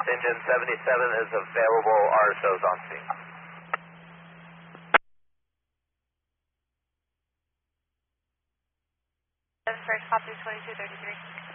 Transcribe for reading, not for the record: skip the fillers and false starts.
Engine 77 is available. RSO's on scene. First, copy 2233.